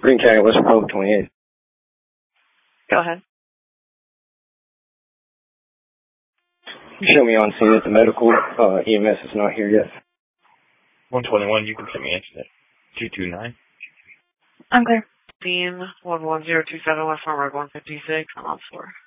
Green County, West Republic 28. Go ahead. Show me on scene at the medical. EMS is not here yet. 121, you can send me incident. 229. I'm clear. Scene 11027 West Farm Road 156. I'm on 4.